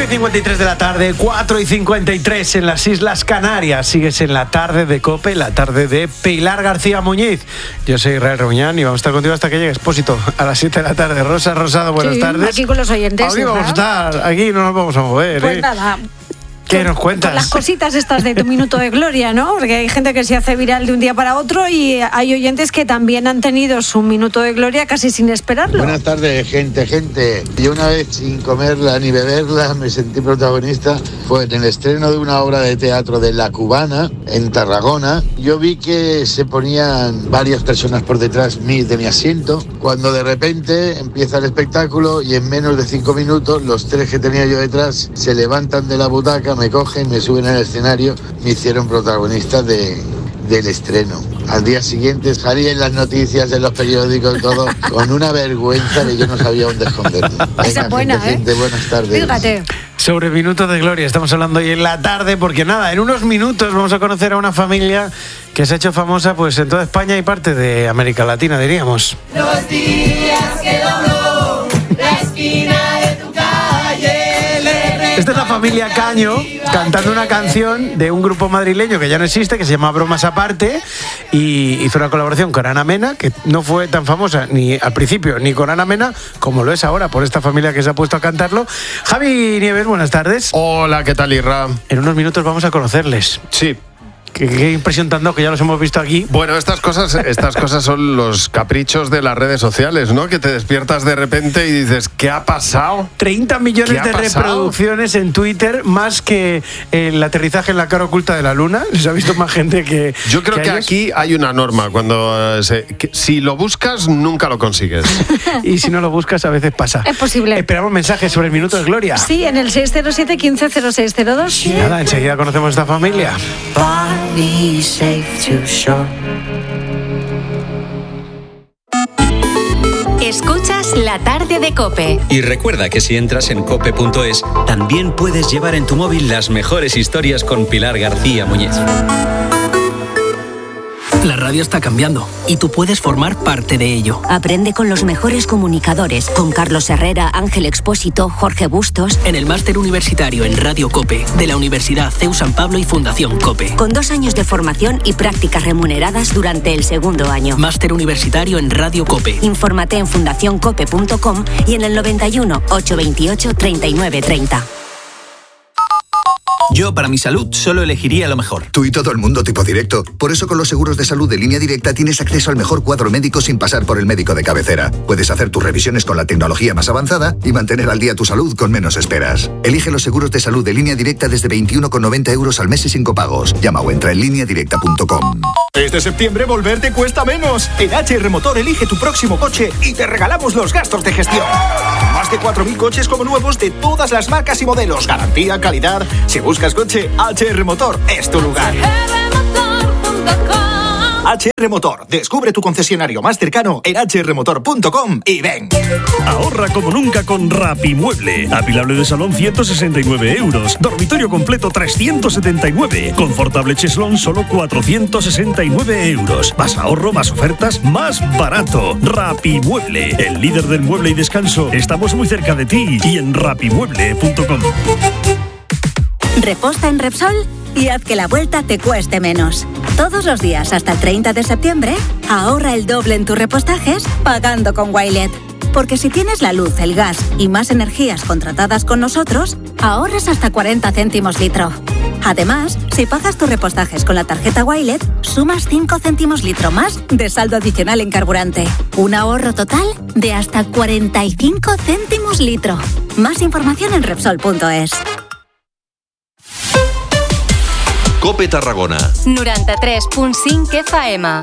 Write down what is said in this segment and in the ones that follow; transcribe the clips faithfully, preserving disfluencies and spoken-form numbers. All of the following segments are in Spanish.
y cincuenta y tres de la tarde, cuatro y cincuenta y tres en las Islas Canarias. Sigues en la tarde de COPE, la tarde de Pilar García Muñiz. Yo soy Israel Roñán y vamos a estar contigo hasta que llegue Expósito a las siete de la tarde. Rosa Rosado, buenas sí, tardes. Aquí con los oyentes. Aquí vamos a estar, aquí no nos vamos a mover. Pues ¿eh? nada. ¿Qué nos cuentas? Las cositas estas de tu minuto de gloria, ¿no? Porque hay gente que se hace viral de un día para otro y hay oyentes que también han tenido su minuto de gloria casi sin esperarlo. Buenas tardes, gente, gente. Yo una vez, sin comerla ni beberla, me sentí protagonista. Fue en el estreno de una obra de teatro de La Cubana, en Tarragona. Yo vi que se ponían varias personas por detrás de mi asiento, cuando de repente empieza el espectáculo y en menos de cinco minutos los tres que tenía yo detrás se levantan de la butaca, me cogen, me suben al escenario, me hicieron protagonista de, del estreno. Al día siguiente salí en las noticias, en los periódicos, todo, con una vergüenza que yo no sabía dónde esconderme. Venga, esa es buena, gente, ¿eh? gente, buenas tardes. Fíjate. Sobre minutos de gloria, estamos hablando hoy en la tarde, porque nada, en unos minutos vamos a conocer a una familia que se ha hecho famosa pues en toda España y parte de América Latina, diríamos. Los días que dobló la esquina de tu calle. Le Esta es la familia Caño cantando una canción de un grupo madrileño que ya no existe, que se llama Bromas Aparte, y hizo una colaboración con Ana Mena, que no fue tan famosa ni al principio ni con Ana Mena como lo es ahora por esta familia que se ha puesto a cantarlo. Javi Nieves, buenas tardes. Hola, ¿qué tal, Irra? En unos minutos vamos a conocerles. Sí. ¿Qué, qué impresión tan dado que ya los hemos visto aquí? Bueno, estas cosas, estas cosas son los caprichos de las redes sociales, ¿no? Que te despiertas de repente y dices, ¿qué ha pasado? treinta millones ¿Qué ha de pasado? reproducciones en Twitter, más que el aterrizaje en la cara oculta de la luna. Se ha visto más gente que... Yo creo que, que aquí hay una norma. Cuando eh, se, que, si lo buscas, nunca lo consigues. Y si no lo buscas, a veces pasa. Es posible. Esperamos mensajes sobre el minuto de gloria. Sí, en el seis cero siete, quince cero seis cero dos. Nada, enseguida conocemos esta familia. Be safe to shore. Escuchas La Tarde de COPE. Y recuerda que si entras en cope punto es, también puedes llevar en tu móvil las mejores historias con Pilar García Muñiz. La radio está cambiando y tú puedes formar parte de ello. Aprende con los mejores comunicadores, con Carlos Herrera, Ángel Expósito, Jorge Bustos. En el máster universitario en Radio COPE de la Universidad C E U San Pablo y Fundación COPE. Con dos años de formación y prácticas remuneradas durante el segundo año. Máster universitario en Radio COPE. Infórmate en fundación cope punto com y en el noventa y uno, ochocientos veintiocho, treinta y nueve treinta. Yo, para mi salud, solo elegiría lo mejor. Tú y todo el mundo tipo directo. Por eso con los seguros de salud de Línea Directa tienes acceso al mejor cuadro médico sin pasar por el médico de cabecera. Puedes hacer tus revisiones con la tecnología más avanzada y mantener al día tu salud con menos esperas. Elige los seguros de salud de Línea Directa desde veintiuno con noventa euros al mes y sin copagos. Llama o entra en línea directa punto com. Este septiembre volver te cuesta menos. En H R Motor elige tu próximo coche y te regalamos los gastos de gestión. Más de cuatro mil coches como nuevos de todas las marcas y modelos. Garantía, calidad. Si buscas coche, H R Motor es tu lugar. H R Motor. Descubre tu concesionario más cercano en hache erre motor punto com y ven. Ahorra como nunca con Rapimueble. Apilable de salón ciento sesenta y nueve euros. Dormitorio completo trescientos setenta y nueve. Confortable cheslón solo cuatrocientos sesenta y nueve euros. Más ahorro, más ofertas, más barato. Rapimueble. El líder del mueble y descanso. Estamos muy cerca de ti y en rapimueble punto com. Reposta en Repsol y haz que la vuelta te cueste menos. Todos los días hasta el treinta de septiembre, ahorra el doble en tus repostajes pagando con Wilet. Porque si tienes la luz, el gas y más energías contratadas con nosotros, ahorras hasta cuarenta céntimos litro. Además, si pagas tus repostajes con la tarjeta Wilet, sumas cinco céntimos litro más de saldo adicional en carburante. Un ahorro total de hasta cuarenta y cinco céntimos litro. Más información en Repsol punto es. COPE Tarragona. noranta-tres punt cinc F M.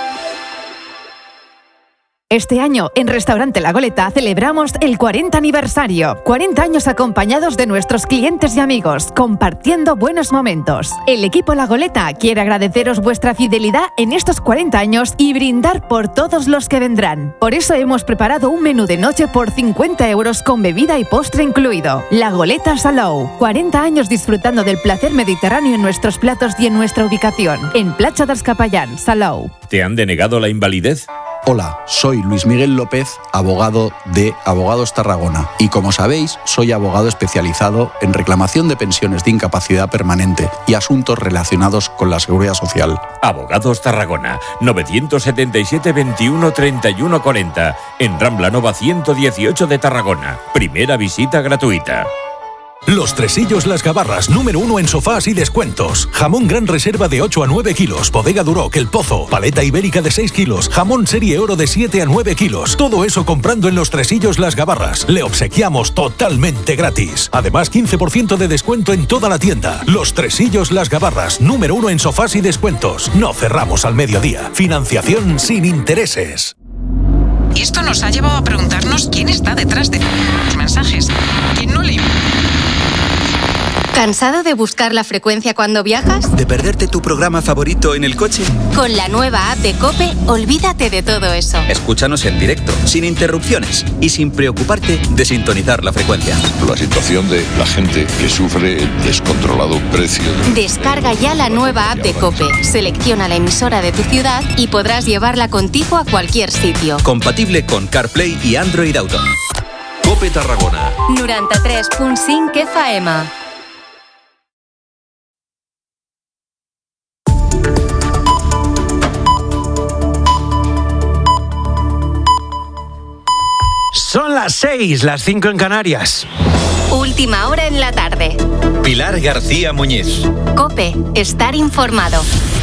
Este año, en Restaurante La Goleta, celebramos el cuarenta aniversario. cuarenta años acompañados de nuestros clientes y amigos, compartiendo buenos momentos. El equipo La Goleta quiere agradeceros vuestra fidelidad en estos cuarenta años y brindar por todos los que vendrán. Por eso hemos preparado un menú de noche por cincuenta euros con bebida y postre incluido. La Goleta Salou. cuarenta años disfrutando del placer mediterráneo en nuestros platos y en nuestra ubicación. En Platja dels Capellans, Salou. ¿Te han denegado la invalidez? Hola, soy Luis Miguel López, abogado de Abogados Tarragona, y como sabéis, soy abogado especializado en reclamación de pensiones de incapacidad permanente y asuntos relacionados con la seguridad social. Abogados Tarragona, novecientos setenta y siete veintiuno treinta y uno cuarenta, en Rambla Nova ciento dieciocho de Tarragona. Primera visita gratuita. Los Tresillos Las Gabarras, número uno en sofás y descuentos. Jamón Gran Reserva de ocho a nueve kilos, Bodega Duroc, El Pozo, paleta ibérica de seis kilos, jamón Serie Oro de siete a nueve kilos. Todo eso comprando en Los Tresillos Las Gabarras. Le obsequiamos totalmente gratis. Además, quince por ciento de descuento en toda la tienda. Los Tresillos Las Gabarras, número uno en sofás y descuentos. No cerramos al mediodía. Financiación sin intereses. Y esto nos ha llevado a preguntarnos quién está detrás de los mensajes. ¿Quién no le... ¿Cansado de buscar la frecuencia cuando viajas? ¿De perderte tu programa favorito en el coche? Con la nueva app de COPE, olvídate de todo eso. Escúchanos en directo, sin interrupciones y sin preocuparte de sintonizar la frecuencia. La situación de la gente que sufre el descontrolado precio. De... Descarga ya la nueva app de COPE, selecciona la emisora de tu ciudad y podrás llevarla contigo a cualquier sitio. Compatible con CarPlay y Android Auto. COPE Tarragona. noranta-tres punt cinc F M. Son las seis, las cinco en Canarias. Última hora en la tarde. Pilar García Muñiz. COPE, estar informado.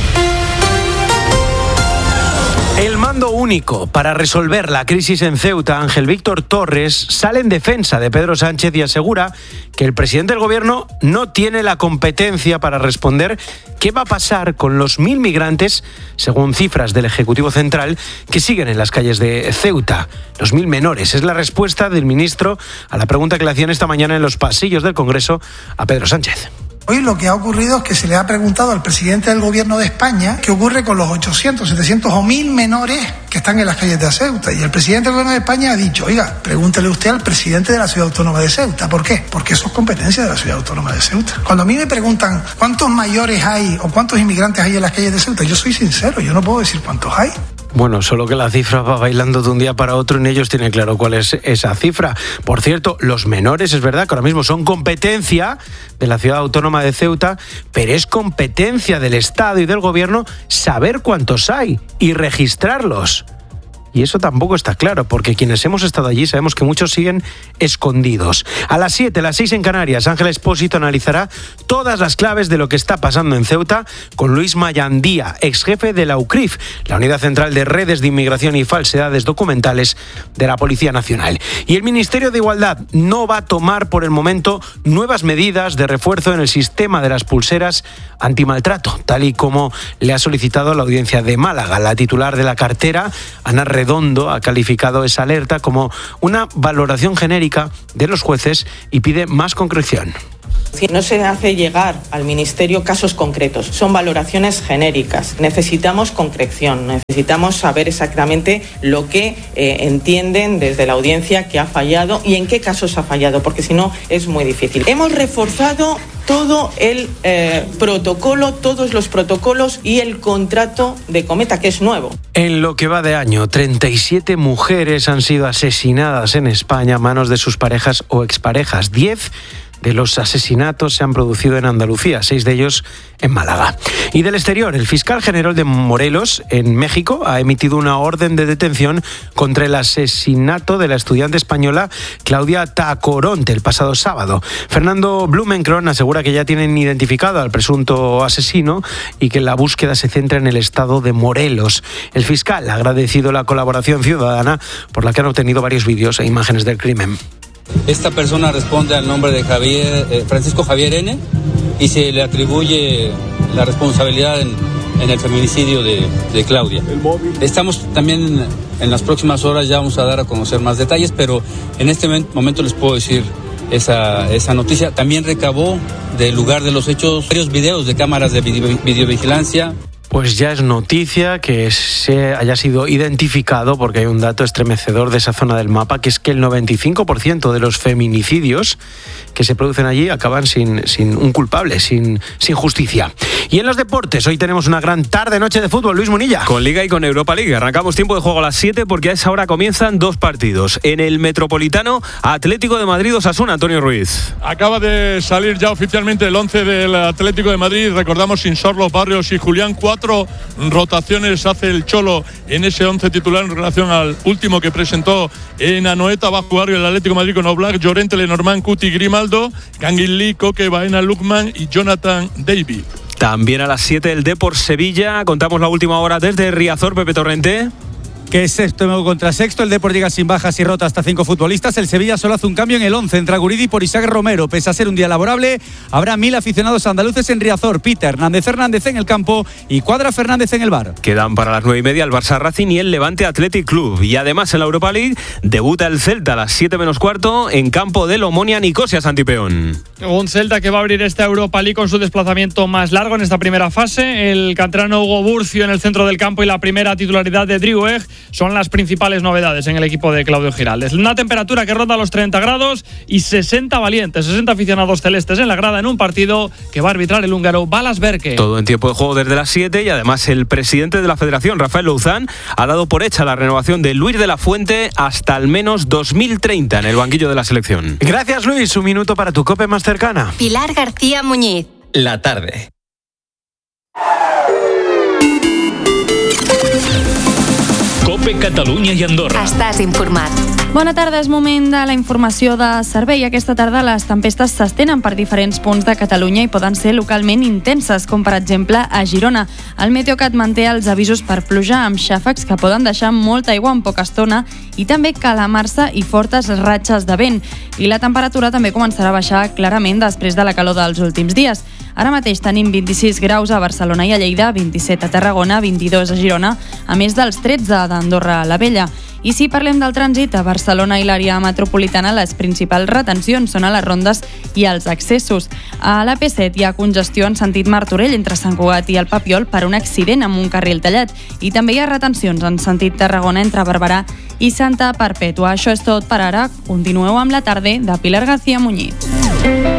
El mando único para resolver la crisis en Ceuta, Ángel Víctor Torres, sale en defensa de Pedro Sánchez y asegura que el presidente del gobierno no tiene la competencia para responder qué va a pasar con los mil migrantes, según cifras del Ejecutivo Central, que siguen en las calles de Ceuta. Los mil menores. Es la respuesta del ministro a la pregunta que le hacían esta mañana en los pasillos del Congreso a Pedro Sánchez. Hoy lo que ha ocurrido es que se le ha preguntado al presidente del gobierno de España qué ocurre con los ochocientos, setecientos o mil menores que están en las calles de Ceuta. Y el presidente del gobierno de España ha dicho, oiga, pregúntele usted al presidente de la Ciudad Autónoma de Ceuta. ¿Por qué? Porque eso es competencia de la Ciudad Autónoma de Ceuta. Cuando a mí me preguntan cuántos mayores hay o cuántos inmigrantes hay en las calles de Ceuta, yo soy sincero, yo no puedo decir cuántos hay. Bueno, solo que la cifra va bailando de un día para otro y ni ellos tienen claro cuál es esa cifra. Por cierto, los menores, es verdad que ahora mismo son competencia de la Ciudad Autónoma de Ceuta, pero es competencia del Estado y del Gobierno saber cuántos hay y registrarlos. Y eso tampoco está claro, porque quienes hemos estado allí sabemos que muchos siguen escondidos. A las siete, las seis en Canarias, Ángel Expósito analizará todas las claves de lo que está pasando en Ceuta con Luis Mayandía, ex jefe de la U C R I F, la Unidad Central de Redes de Inmigración y Falsedades Documentales de la Policía Nacional. Y el Ministerio de Igualdad no va a tomar por el momento nuevas medidas de refuerzo en el sistema de las pulseras antimaltrato, tal y como le ha solicitado la Audiencia de Málaga. La titular de la cartera, Ana Redondo, ha calificado esa alerta como una valoración genérica de los jueces y pide más concreción. Si no se hace llegar al Ministerio casos concretos, son valoraciones genéricas. Necesitamos concreción, necesitamos saber exactamente lo que eh, entienden desde la audiencia que ha fallado y en qué casos ha fallado, porque si no es muy difícil. Hemos reforzado todo el eh, protocolo, todos los protocolos y el contrato de Cometa, que es nuevo. En lo que va de año, treinta y siete mujeres han sido asesinadas en España a manos de sus parejas o exparejas. diez de los asesinatos se han producido en Andalucía, seis de ellos en Málaga. Y del exterior, el fiscal general de Morelos, en México, ha emitido una orden de detención contra el asesinato de la estudiante española Claudia Tacoronte el pasado sábado. Fernando Blumenkron asegura que ya tienen identificado al presunto asesino y que la búsqueda se centra en el estado de Morelos. El fiscal ha agradecido la colaboración ciudadana por la que han obtenido varios vídeos e imágenes del crimen. Esta persona responde al nombre de Javier, eh, Francisco Javier N. y se le atribuye la responsabilidad en, en el feminicidio de, de Claudia. Estamos también en las próximas horas, ya vamos a dar a conocer más detalles, pero en este momento les puedo decir esa, esa noticia. También recabó del lugar de los hechos varios videos de cámaras de video, videovigilancia. Pues ya es noticia que se haya sido identificado, porque hay un dato estremecedor de esa zona del mapa, que es que el noventa y cinco por ciento de los feminicidios que se producen allí acaban sin, sin un culpable, sin, sin justicia. Y en los deportes, hoy tenemos una gran tarde-noche de fútbol, Luis Munilla. Con Liga y con Europa League. Arrancamos tiempo de juego a las siete porque a esa hora comienzan dos partidos. En el Metropolitano, Atlético de Madrid, Osasuna, Antonio Ruiz. Acaba de salir ya oficialmente el once del Atlético de Madrid. Recordamos sin Sorlos, Barrios y Julián. Cuatro rotaciones hace el Cholo en ese once titular en relación al último que presentó en Anoeta. Va a jugar el Atlético de Madrid con Oblak, Llorente, Lenormand, Cuti, Grimaldo, Canguilí, Coque, Baena, Lukman y Jonathan David. También a las siete el Depor Sevilla. Contamos la última hora desde Riazor, Pepe Torrente. Que es sexto contra sexto, el Depor llega sin bajas y rota hasta cinco futbolistas. El Sevilla solo hace un cambio en el once, entra Guridi por Isaac Romero. Pese a ser un día laborable, habrá mil aficionados andaluces en Riazor. Peter, Hernández Fernández en el campo y Cuadra Fernández en el bar. Quedan para las nueve y media el Barça Racing y el Levante Athletic Club. Y además en la Europa League debuta el Celta a las siete menos cuarto en campo del Omonia Nicosia Santipeón. Un Celta que va a abrir esta Europa League con su desplazamiento más largo en esta primera fase. El canterano Hugo Burcio en el centro del campo y la primera titularidad de Drieu Egg son las principales novedades en el equipo de Claudio Giraldes. Una temperatura que ronda los treinta grados y sesenta valientes, sesenta aficionados celestes en la grada en un partido que va a arbitrar el húngaro Balas Berke. Todo en tiempo de juego desde las siete y además el presidente de la Federación, Rafael Louzán, ha dado por hecha la renovación de Luis de la Fuente hasta al menos dos mil treinta en el banquillo de la selección. Gracias, Luis. Un minuto para tu COPE más cercana. Pilar García Muñiz. La tarde. COPE Catalunya i Andorra. Estàs informat. Bona tarda, és moment de la informació de servei. Aquesta tarda les tempestes s'estenen per diferents punts de Catalunya i poden ser localment intenses, com per exemple a Girona. El Meteocat manté els avisos per pluja amb xàfecs que poden deixar molta aigua en poca estona i també calamarsa i fortes ratxes de vent. I la temperatura també començarà a baixar clarament després de la calor dels últims dies. Ara mateix tenim vint-i-sis graus a Barcelona i a Lleida, vint-i-set a Tarragona, vint-i-dos a Girona, a més dels tretze d'Andorra la Vella. I si parlem del trànsit, a Barcelona i l'àrea metropolitana les principals retencions són a les rondes i als accessos. A l'A P set hi ha congestió en sentit Martorell entre Sant Cugat i el Papiol per un accident amb un carril tallat i també hi ha retencions en sentit Tarragona entre Barberà i Santa Perpètua. Això és tot per ara. Continueu amb la tarda de Pilar García Muñiz.